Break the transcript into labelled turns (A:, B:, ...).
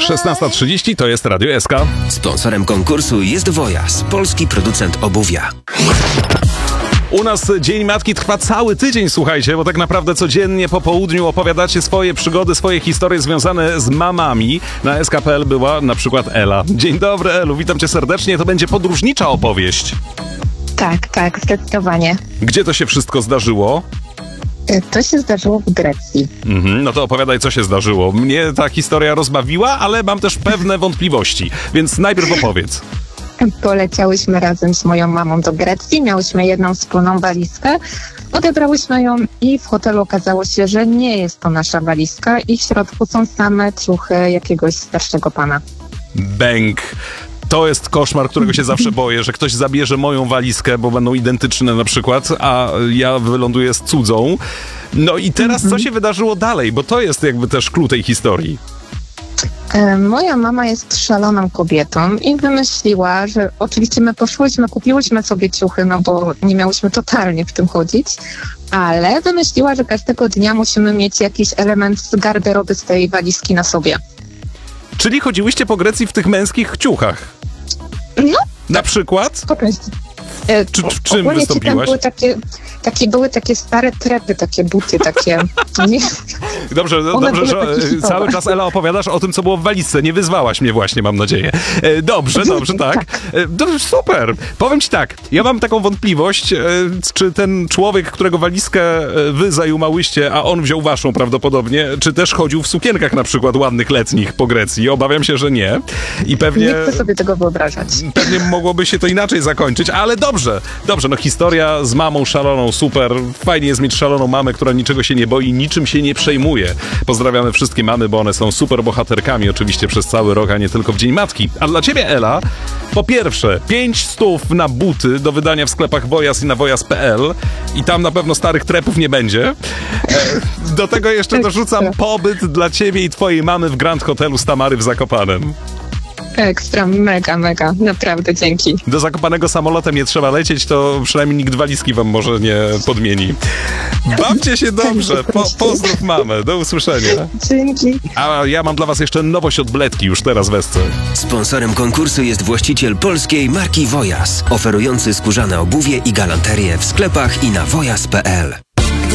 A: 16:30 to jest Radio SK.
B: Sponsorem konkursu jest Wojas, polski producent obuwia.
A: U nas Dzień Matki trwa cały tydzień, słuchajcie, bo tak naprawdę codziennie po południu opowiadacie swoje przygody, swoje historie związane z mamami. Na SK.pl była na przykład Ela. Dzień dobry, Elu, witam cię serdecznie. To będzie podróżnicza opowieść.
C: Tak, zdecydowanie.
A: Gdzie to się wszystko zdarzyło?
C: To się zdarzyło w Grecji.
A: No to opowiadaj, co się zdarzyło. Mnie ta historia rozbawiła, ale mam też pewne wątpliwości, więc najpierw opowiedz.
C: Poleciałyśmy razem z moją mamą do Grecji, miałyśmy jedną wspólną walizkę, odebrałyśmy ją i w hotelu okazało się, że nie jest to nasza walizka i w środku są same ciuchy jakiegoś starszego pana.
A: Bęk. To jest koszmar, którego się zawsze boję, że ktoś zabierze moją walizkę, bo będą identyczne na przykład, a ja wyląduję z cudzą. No i teraz co się wydarzyło dalej, bo to jest jakby też clue tej historii.
C: Moja mama jest szaloną kobietą i wymyśliła, że oczywiście my kupiłyśmy sobie ciuchy, no bo nie miałyśmy totalnie w tym chodzić, ale wymyśliła, że każdego dnia musimy mieć jakiś element z garderoby z tej walizki na sobie.
A: Czyli chodziłyście po Grecji w tych męskich ciuchach?
C: No.
A: Na przykład?
C: Po prostu.
A: W czym wystąpiłaś?
C: Były takie stare trepy, takie buty, takie...
A: Dobrze, że cały czas, Ela, opowiadasz o tym, co było w walizce. Nie wyzwałaś mnie właśnie, mam nadzieję. Dobrze, tak. Super. Powiem ci tak, ja mam taką wątpliwość, czy ten człowiek, którego walizkę wy zajumałyście, a on wziął waszą prawdopodobnie, czy też chodził w sukienkach na przykład ładnych, letnich po Grecji. Obawiam się, że nie. I pewnie...
C: Nie chcę sobie tego wyobrażać.
A: Pewnie mogłoby się to inaczej zakończyć, ale dobrze, no historia z mamą szaloną, super. Fajnie jest mieć szaloną mamę, która niczego się nie boi, niczym się nie przejmuje. Pozdrawiamy wszystkie mamy, bo one są super bohaterkami oczywiście przez cały rok, a nie tylko w Dzień Matki. A dla ciebie, Ela, po pierwsze 500 na buty do wydania w sklepach Wojas i na wojas.pl i tam na pewno starych trepów nie będzie. Do tego jeszcze dorzucam pobyt dla ciebie i twojej mamy w Grand Hotelu z Tamary w Zakopanem.
C: Ekstra, mega, naprawdę dzięki.
A: Do Zakopanego samolotem nie trzeba lecieć, to przynajmniej nikt walizki wam może nie podmieni. Bawcie się dobrze, pozdrów mamę, do usłyszenia.
C: Dzięki.
A: A ja mam dla was jeszcze nowość od Bledki, już teraz wesce.
B: Sponsorem konkursu jest właściciel polskiej marki Wojas, oferujący skórzane obuwie i galanterię w sklepach i na wojas.pl.